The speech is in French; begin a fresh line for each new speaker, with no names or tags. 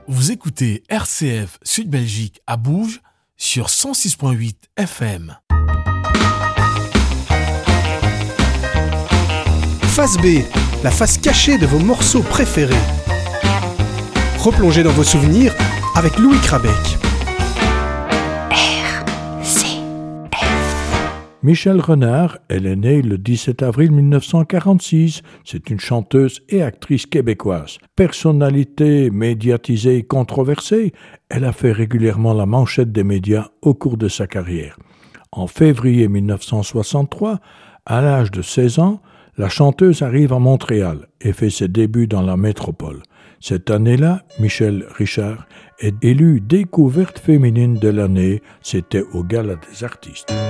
Vous écoutez RCF Sud Belgique à Bourges sur 106.8 FM.
Face B, la face cachée de vos morceaux préférés. Replongez dans vos souvenirs avec Louis Krabeck.
Michèle Renard, elle est née le 17 avril 1946. C'est une chanteuse et actrice québécoise. Personnalité médiatisée et controversée, elle a fait régulièrement la manchette des médias au cours de sa carrière. En février 1963, à l'âge de 16 ans, la chanteuse arrive à Montréal et fait ses débuts dans la métropole. Cette année-là, Michèle Richard est élue découverte féminine de l'année. C'était au Gala des artistes.